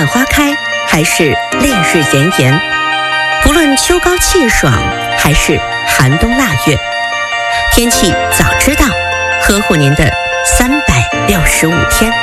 满花开，还是烈日炎炎，不论秋高气爽，还是寒冬腊月，天气早知道，呵护您的365天。